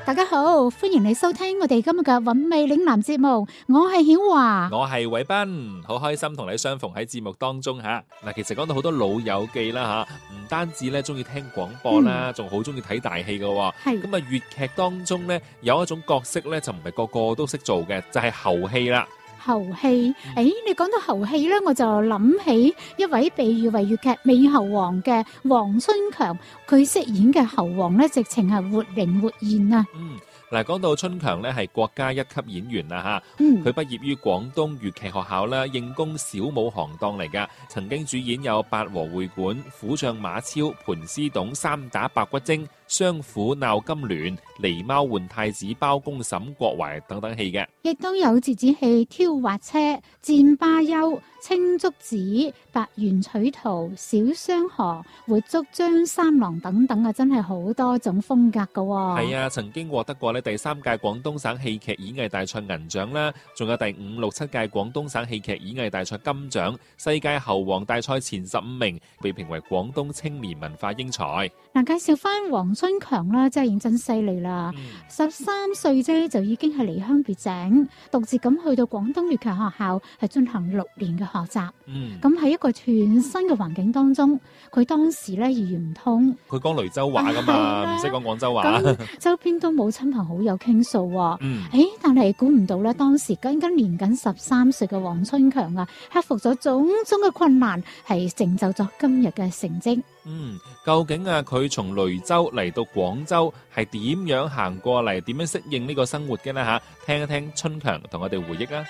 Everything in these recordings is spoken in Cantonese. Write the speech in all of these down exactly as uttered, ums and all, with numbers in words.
大家好，歡迎你收聽我哋今日嘅韻味嶺南節目，我係曉華， 我係偉斌，好開心同你相逢喺節目當中吓。嗱，其實講到好多老友記啦吓，唔單止咧中意聽廣播啦，仲好中意睇大戲噶。係咁啊，粵劇當中咧有一種角色咧就唔係個個都識做嘅，就係猴戲啦。 猴戲，誒、哎，你講到猴戲咧，我就諗起一位被譽為粵劇美猴王嘅黃春強，佢飾演嘅猴王咧，直情係活靈活現啊！ 嗯，嗱，講到春強咧，係國家一級演員啦吓， 嗯， 佢畢業於廣東粵劇學校啦，應公小武行當嚟噶，曾經主演有八和會館、虎將馬超、盤絲洞、三打白骨精、雙虎鬧金鑾、狸貓換太子、包公審郭淮等等戲嘅， 亦都有折子戲、挑滑車、戰巴丘、青竹子、白猿取徒、小雙河、活捉張三郎等等啊，真係好多種風格噶。 係啊，曾經獲得過呢第三屆廣東省戲劇演藝大賽銀獎啦，仲有第五六七屆廣東省戲劇演藝大賽金獎、世界猴王大賽前十五名，被評為廣東青年文化英才。 嗱，介紹翻黃春強啦，真係認真犀利啦！十三歲啫就已經係離鄉別井，獨自咁去到廣東粵劇學校係進行六年嘅學習。 嗯， 咁喺一個全新嘅環境當中，佢當時咧語言唔通， 佢講雷州話噶嘛，唔識講廣州話。 周邊都冇親朋好友傾訴。 嗯， 誒，但係估唔到咧，當時僅僅年僅十三歲嘅黃春強啊，克服咗種種嘅困難，係成就咗今日嘅成績。 嗯，究竟啊佢從雷州嚟到廣州係點樣行過嚟，點樣適應呢個生活嘅呢？吓？聽一聽春強同我哋回憶啊！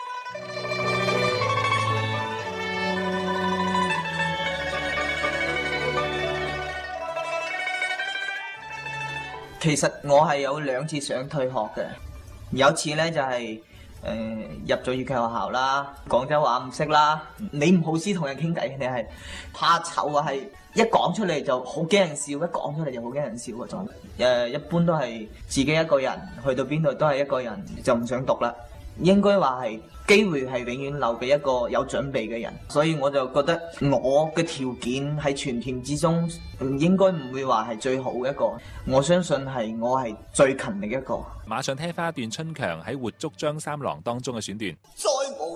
其實我係有兩次想退學嘅，有一次呢就係、是、誒、呃、入咗粵劇學校啦，廣州話唔識啦，你唔好意思同人傾偈，你係怕醜啊，係一講出嚟就好驚人笑，一講出嚟就好驚人笑嗰種。誒，一般都係自己一個人，去到邊度都係一個人，就唔想讀啦。應該話係機會係永遠留俾一個有準備嘅人，所以我就覺得我嘅條件喺全田之中，應該唔會話係最好嘅一個。我相信係我係最勤力嘅一個。 馬上聽翻一段春強喺活捉張三郎當中嘅選段。 捉